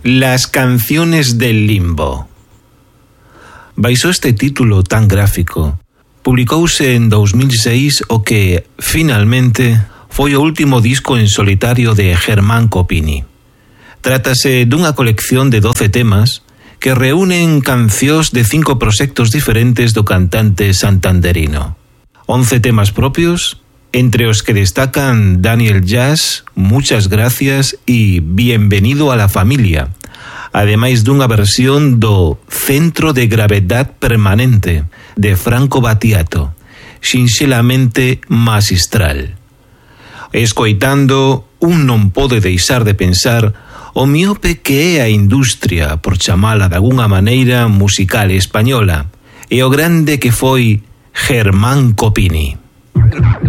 Las canciones del limbo. Baixo este título tan gráfico, publicouse en 2006 o que, finalmente, foi o último disco en solitario de Germán Copini. Trátase dunha colección de 12 temas que reúnen cancións de 5 proxectos diferentes do cantante santanderino. 11 temas propios, entre os que destacan Daniel Jazz, Muchas Gracias y Bienvenido a la Familia, ademais dunha versión do Centro de Gravedad Permanente de Franco Battiato, sinxelamente magistral. Escoitando, un non pode deixar de pensar o miope que é a industria, por chamala de algunha maneira, musical española, e o grande que foi Germán Copini.